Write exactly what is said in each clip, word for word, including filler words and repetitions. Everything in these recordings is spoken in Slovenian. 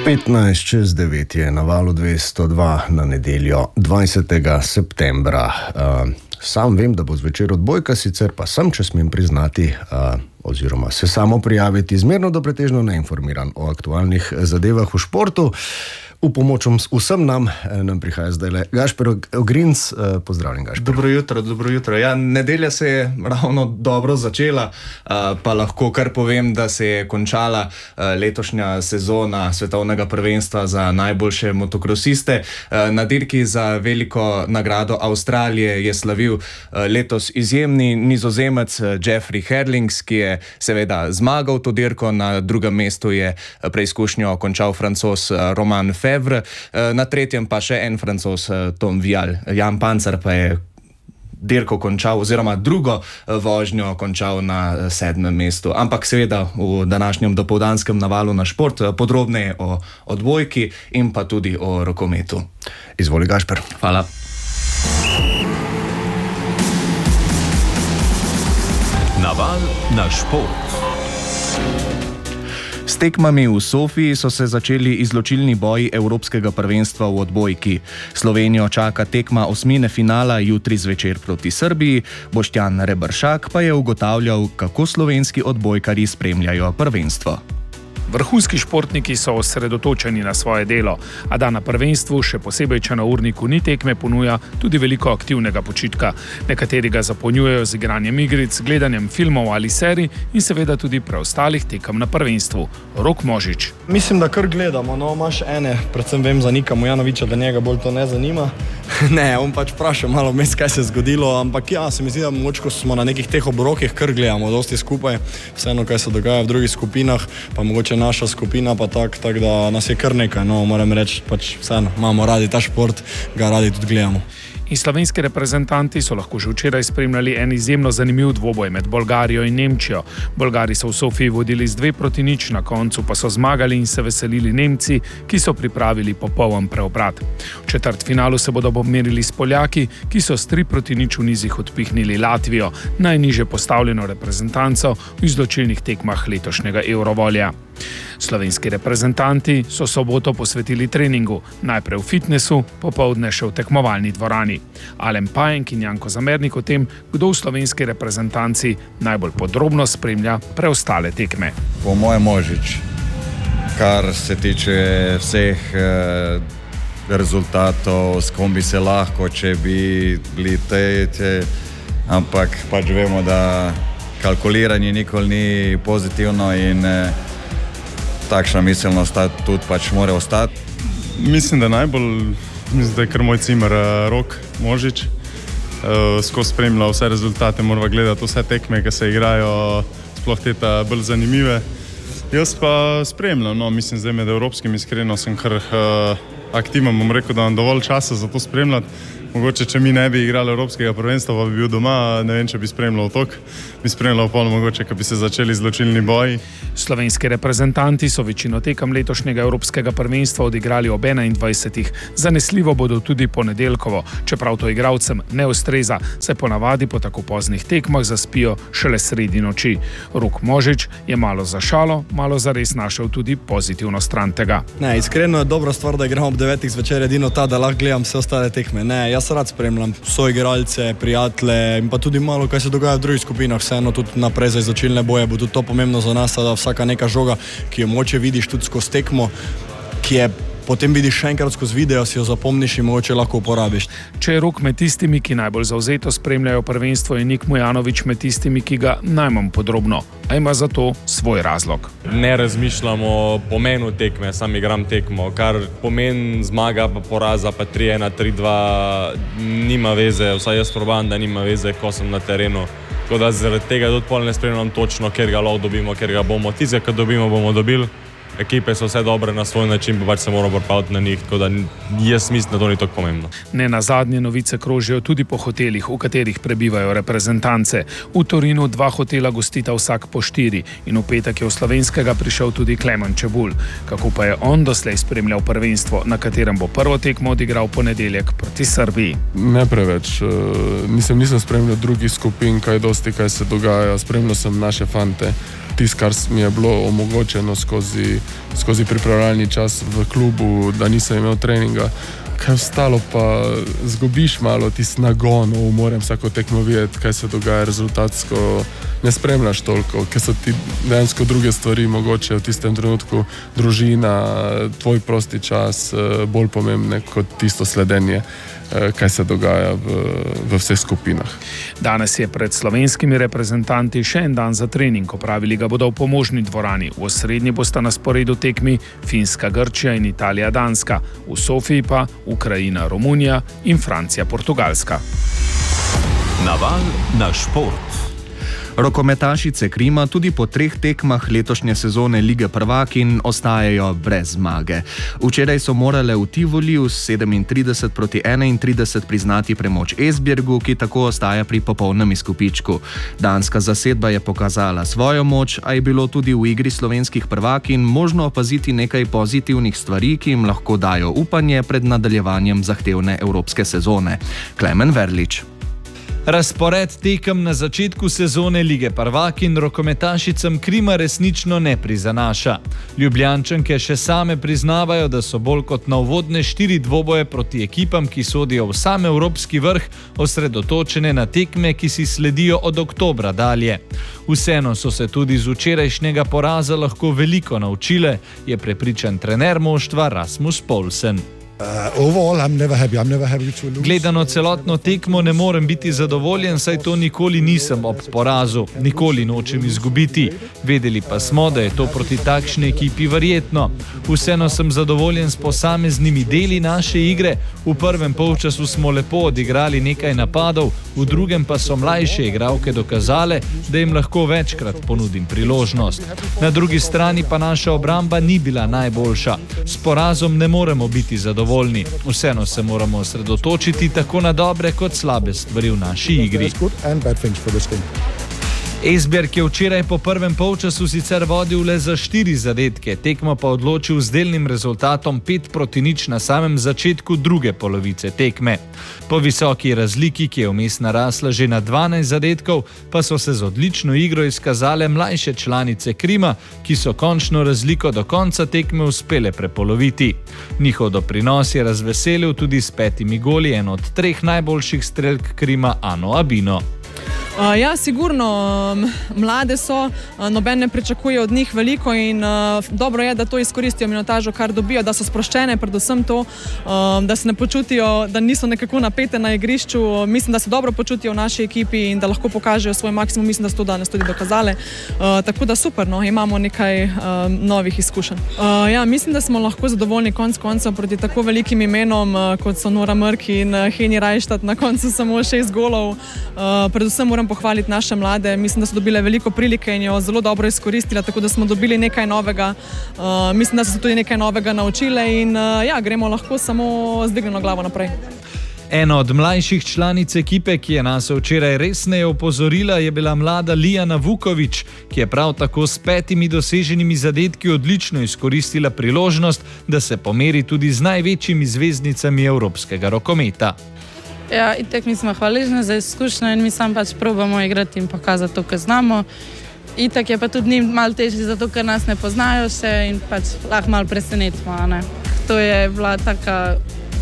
petnajst čez devet je na valu dvesto dva na nedeljo dvajsetega septembra. Uh, sam vem, da bo zvečer odbojka, sicer pa sem, če smem priznati, uh, oziroma se samo prijaviti, zmerno do pretežno neinformiran o aktualnih zadevah v športu. V pomoč vsem nam, nam prihaja zdaj le Gašper Ogrinc. Pozdravljen, Gašper. Dobro jutro, dobro jutro. Ja, nedelja se je ravno dobro začela, pa lahko kar povem, da se je končala letošnja sezona svetovnega prvenstva za najboljše motokrosiste. Na dirki za veliko nagrado Avstralije je slavil letos izjemni Nizozemec Jeffrey Herlings, ki je seveda zmagal to dirko. Na drugem mestu je preizkušnjo končal Francoz Romain Febvre. Na tretjem pa še en Francoz, Tom Vial. Jan Pancer pa je dirko končal, oziroma drugo vožnjo končal na sedmem mestu. Ampak seveda v današnjem dopoldanskem navalu na šport podrobneje o odbojki in pa tudi o rokometu. Izvoli, Gašper. Hvala. Naval na šport. S tekmami v Sofiji so se začeli izločilni boji Evropskega prvenstva v odbojki. Slovenijo čaka tekma osmine finala jutri zvečer proti Srbiji. Boštjan Rebršak pa je ugotavljal, kako slovenski odbojkarji spremljajo prvenstvo. Vrhunski športniki so osredotočeni na svoje delo, a da na prvenstvu, še posebej če na urniku ni tekme, ponuja tudi veliko aktivnega počitka. Nekateri ga zapolnjujejo z igranjem igric, gledanjem filmov ali serij in seveda tudi preostalih tekem na prvenstvu. Rok Možič. Mislim, da kar gledamo, no, imaš ene, predvsem vem za Nika Mujanoviča, da njega bolj to ne zanima. Ne, on pač vpraša malo vmes, kaj se je zgodilo, ampak ja, se mi zdi, da močko smo na nekih teh obrokih, kar gledamo dosti skupaj, vseeno, kaj se dogaja v drugih skupinah, pa mogoče naša skupina pa tak, tak da nas je kar nekaj, no, moram reči, pač vseeno, imamo radi ta šport, ga radi tudi gledamo. In slovenski reprezentanti so lahko že včeraj spremljali en izjemno zanimiv dvoboj med Bolgarijo in Nemčijo. Bolgari so v Sofiji vodili z dve proti nič, na koncu pa so zmagali in se veselili Nemci, ki so pripravili popoln preobrat. V četrtfinalu se bodo pomerili s Poljaki, ki so s tri proti nič v nizih odpihnili Latvijo, najnižje postavljeno reprezentanco v izločilnih tekmah letošnjega Eurovolja. Slovenski reprezentanti so soboto posvetili treningu, najprej v fitnesu, popoldne še v tekmovalni dvorani. Alen Pajenk in Janko Zamernik o tem, kdo v slovenski reprezentanci najbolj podrobno spremlja preostale tekme. Po mojem Možič, kar se tiče vseh eh, rezultatov, s kom bi se lahko, če bi bili te, te, ampak pač vemo, da kalkuliranje nikoli ni pozitivno in eh, takšna miselnost tudi pač mora ostati. Mislim, da najbolj, mislim, da je kar moj cimer Rok Možič. Skozi spremlja vse rezultate, mora gledati vse tekme, ki se igrajo, sploh teta bolj zanimive. Jaz pa spremljam, no, mislim, zdaj med evropskim iskreno sem kar uh, aktiven, bom rekel, da imam dovolj časa za to spremljati. Mogoče, če mi ne bi igrali Evropskega prvenstva, pa bi bil doma, ne vem, če bi spremljal tok, bi spremljal pol mogoče, ko bi se začeli izločilni boji. Slovenski reprezentanti so večino tekem letošnjega Evropskega prvenstva odigrali ob enaindvajsetih. Zanesljivo bodo tudi ponedeljkovo, čeprav to igralcem ne ustreza, saj ponavadi po tako poznih tekmah zaspijo šele sredi noči. Rok Možič je malo za šalo, malo zares našel tudi pozitivno stran tega. Ne, iskreno je dobra stvar, da igram ob devetih zvečer, edino ta, da lahko gledam vse ostale tekme. Ne, jaz rad spremljam soigralce, prijatelje in pa tudi malo, kaj se dogaja v drugih skupinah. Vseeno tudi naprej za izločilne boje bo tudi to pomembno za nas, da vsaka neka žoga, ki jo moče vidiš tudi skozi tekmo, ki je potem vidiš še enkrat skozi video, si jo zapomniš in mogoče lahko uporabiš. Če je Rok med tistimi, ki najbolj zavzeto spremljajo prvenstvo, je Nik Mujanovič med tistimi, ki ga najmanj podrobno, a ima za to svoj razlog. Ne razmišljam o pomenu tekme, sam igram tekmo, kar pomen zmaga pa poraza pa tri ena, tri dva nima veze, vsaj jaz probam, da nima veze, ko sem na terenu. Tako da zaradi tega tudi pol ne spremljam točno, ker ga lahko dobimo, ker ga bomo. Tizga, kad dobimo, bomo dobili. Ekipe so vse dobre na svoj način, pa pač se moramo pripraviti na njih, tako da jaz mislim, da to ni tako pomembno. Ne nazadnje novice krožijo tudi po hotelih, v katerih prebivajo reprezentance. V Torinu dva hotela gostita vsak po štiri in v petek je v slovenskega prišel tudi Klemen Čebulj. Kako pa je on doslej spremljal prvenstvo, na katerem bo prvo tekmo odigral ponedeljek proti Srbiji? Ne preveč. Nisem, nisem spremljal drugih skupin, kaj dosti, kaj se dogaja. Spremljal sem naše fante. tisto, kar mi je bilo omogočeno skozi, skozi pripravljalni čas v klubu, da nisem imel treninga. Kaj ostalo pa zgubiš malo tisti nagon, moram vsako tekmo videti, kaj se dogaja rezultatsko, ne spremljaš toliko, ker so ti dejansko druge stvari mogoče v tistem trenutku, družina, tvoj prosti čas, bolj pomembne kot tisto sledenje, kaj se dogaja v, v vseh skupinah. Danes je pred slovenskimi reprezentanti še en dan za trening, opravili ga bodo v pomožni dvorani. V osrednji bosta na sporedu tekmi Finska, Grčija in Italija, Danska, v Sofiji pa Ukrajina, Romunija in Francija, Portugalska. Naval na šport. Rokometašice Krima tudi po treh tekmah letošnje sezone Lige prvakinj ostajajo brez zmage. Včeraj so morale v Tivoliju s sedemintrideset proti enaintrideset priznati premoč Esbjergu, ki tako ostaja pri popolnem izkupičku. Danska zasedba je pokazala svojo moč, a je bilo tudi v igri slovenskih prvakinj možno opaziti nekaj pozitivnih stvari, ki jim lahko dajo upanje pred nadaljevanjem zahtevne evropske sezone. Klemen Verlič. Razpored tekem na začetku sezone Lige prvakinj rokometašicam Krima resnično ne prizanaša. Ljubljančanke še same priznavajo, da so bolj kot na uvodne štiri dvoboje proti ekipam, ki sodijo v sam evropski vrh, osredotočene na tekme, ki si sledijo od oktobra dalje. Vseeno so se tudi z včerajšnjega poraza lahko veliko naučile, je prepričan trener moštva Rasmus Poulsen. Gledano celotno tekmo ne morem biti zadovoljen, saj to nikoli nisem ob porazu, nikoli nočem izgubiti. Vedeli pa smo, da je to proti takšni ekipi verjetno. Vseeno sem zadovoljen s posameznimi deli naše igre. V prvem polčasu smo lepo odigrali nekaj napadov, v drugem pa so mlajše igralke dokazale, da jim lahko večkrat ponudim priložnost. Na drugi strani pa naša obramba ni bila najboljša. S porazom ne moremo biti zadovoljni. Vseeno se moramo osredotočiti tako na dobre kot slabe stvari v naši igri. Esbjerg je včeraj po prvem polčasu sicer vodil le za štiri zadetke, tekmo pa odločil z delnim rezultatom pet proti nič na samem začetku druge polovice tekme. Po visoki razliki, ki je vmes narasla že na dvanajst zadetkov, pa so se z odlično igro izkazale mlajše članice Krima, ki so končno razliko do konca tekme uspele prepoloviti. Njihov doprinos je razveselil tudi s petimi goli eno od treh najboljših strelk Krima, Ano Abino. Uh, ja, sigurno, um, mlade so, uh, noben ne pričakuje od njih veliko in uh, dobro je, da to izkoristijo minutažo, kar dobijo, da so sproščene, predvsem to, um, da se ne počutijo, da niso nekako napete na igrišču. Mislim, da se dobro počutijo v naši ekipi in da lahko pokažejo svoj maksimum. Mislim, da so to danes tudi dokazale. Uh, tako da super, no, imamo nekaj um, novih izkušenj. Uh, ja, mislim, da smo lahko zadovoljni konc koncev proti tako velikim imenom, uh, kot so Nora Mrk in uh, Heni Rajštad, na koncu samo šest golov. Uh, predvsem moram pohvaliti naše mlade, mislim, da so dobile veliko prilike in jo zelo dobro izkoristile, tako da smo dobili nekaj novega. Uh, mislim, da so se tudi nekaj novega naučile in uh, ja, gremo lahko samo z dvignjeno glavo naprej. Ena od mlajših članic ekipe, ki je nas včeraj resneje opozorila, je bila mlada Lijana Vuković, ki je prav tako s petimi doseženimi zadetki odlično izkoristila priložnost, da se pomeri tudi z največjimi zvezdnicami evropskega rokometa. Ja, itek mi smo hvaležni za izkušnjo in mi sam pač probamo igrati in pokazati to, kar znamo. Itek je pa tudi njim malo težje, zato ker nas ne poznajo še in pač lahko malo presenetimo. Ne? To je bila taka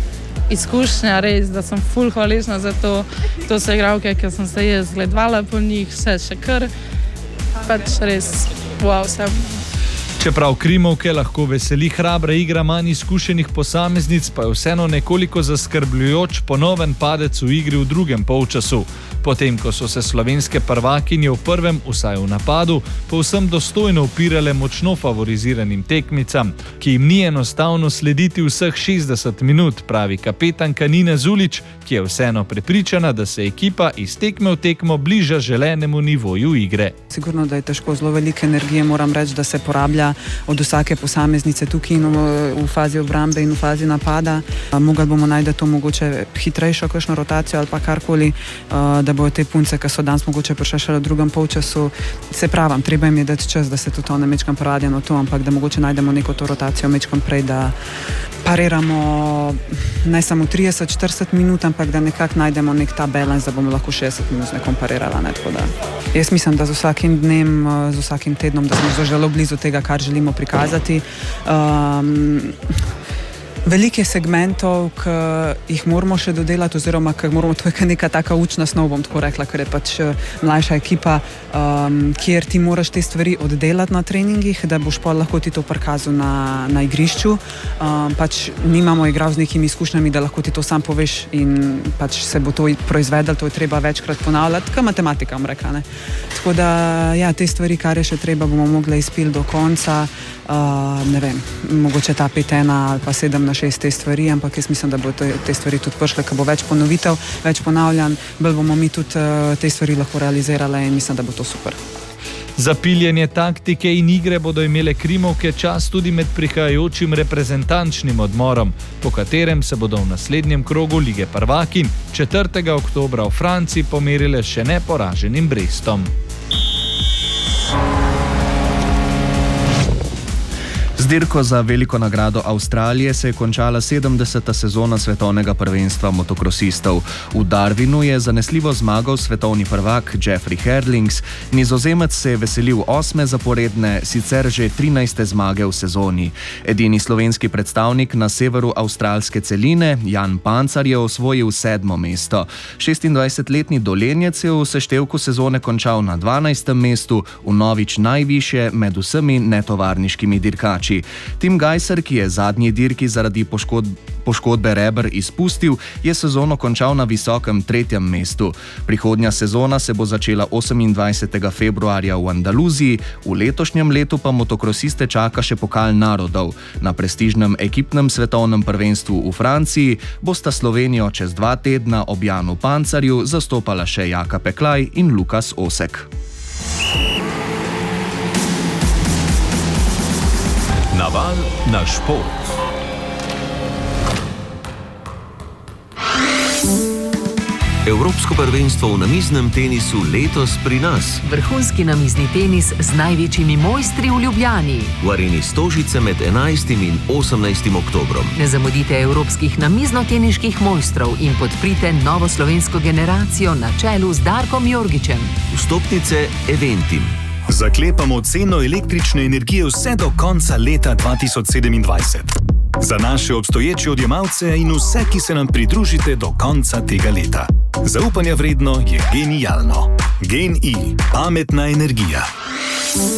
izkušnja res, da sem ful hvaležna za to. To so igralke, ker sem se jaz zgledvala po njih, vse še kar. Pač res, wow, vse. Čeprav Krimovke lahko veseli hrabra igra manj izkušenih posameznic, pa je vseeno nekoliko zaskrbljujoč ponoven padec v igri v drugem polčasu. Potem, ko so se slovenske prvakinje v prvem, vsaj v napadu, povsem dostojno upirale močno favoriziranim tekmicam, ki jim ni enostavno slediti vseh šestdeset minut, pravi kapetanka Nina Zulić, ki je vseeno prepričana, da se ekipa iz tekme v tekmo bliža želenemu nivoju igre. Sigurno, da je težko, zelo velike energije, moram reči, da se porablja od vsake posameznice tukaj in v fazi obrambe in v fazi napada. Mogli bomo najti to mogoče hitrejšo kakšno rotacijo ali pa karkoli, da bojo te punce, ki so danes mogoče prišle šele v drugem polčasu. Se pravim, treba jim je dati čas, da se tudi one mečkam poradijo na to, ampak da mogoče najdemo neko to rotacijo mečkam prej, da pariramo ne samo trideset štirideset minut, ampak da nekako najdemo nek ta balans, da bomo lahko šestdeset minut z nekom parirala. Ne? Tako da jaz mislim, da z vsakim dnem, z vsakim tednom, da smo zelo blizu tega, kar želimo prikazati. Um, Veliko je segmentov, ki jih moramo še dodelati, oziroma ki moramo, to je neka taka učna snov, bom tako rekla, ker je pač mlajša ekipa, um, kjer ti moraš te stvari oddelati na treningih, da boš pa lahko ti to prikazal na, na igrišču. Um, pač nimamo igral z nekimi izkušnjami, da lahko ti to sam poveš in pač se bo to proizvedel, to je treba večkrat ponavljati, kot matematika, bom rekla. Ne? Tako da, ja, te stvari, kar je še treba, bomo mogli izpil do konca. Uh, ne vem, mogoče ta pet ena ali pa sedem na šest te stvari, ampak jaz mislim, da bo te, te stvari tudi prišle, ker bo več ponovitev, več ponavljanj, bolj bomo mi tudi uh, te stvari lahko realizirale in mislim, da bo to super. Za piljenje taktike in igre bodo imele krimovke čas tudi med prihajajočim reprezentančnim odmorom, po katerem se bodo v naslednjem krogu Lige prvakinj četrtega oktobra v Franciji pomerile še neporaženim Brestom. Z dirko za veliko nagrado Avstralije se je končala sedemdeseta sezona svetovnega prvenstva motokrosistov. V Darwinu je zanesljivo zmagal svetovni prvak Jeffrey Herlings, Nizozemec se je veselil osme zaporedne, sicer že trinajste zmage v sezoni. Edini slovenski predstavnik na severu avstralske celine, Jan Pancar, je osvojil sedmo mesto. šestindvajsetletni Dolenjec je v seštevku sezone končal na dvanajstem mestu, vnovič najvišje med vsemi netovarniškimi dirkači. Tim Gajser, ki je zadnji dirki zaradi poškod, poškodbe reber izpustil, je sezono končal na visokem tretjem mestu. Prihodnja sezona se bo začela osemindvajsetega februarja v Andaluziji, v letošnjem letu pa motokrosiste čaka še pokal narodov. Na prestižnem ekipnem svetovnem prvenstvu v Franciji bosta Slovenijo čez dva tedna ob Janu Pancarju zastopala še Jaka Peklaj in Lukas Osek. Naval na šport. Evropsko prvenstvo v namiznem tenisu letos pri nas. Vrhunski namizni tenis z največjimi mojstri v Ljubljani. V areni Stožice med enajstim in osemnajstim oktobrom. Ne zamudite evropskih namiznoteniških mojstrov in podprite novo slovensko generacijo na čelu z Darkom Jorgičem. Vstopnice Eventim. Zaklepamo ceno električne energije vse do konca leta dva tisoč sedemindvajset. Za naše obstoječe odjemalce in vse, ki se nam pridružite do konca tega leta. Zaupanja vredno je genialno. Gen I. Pametna energija.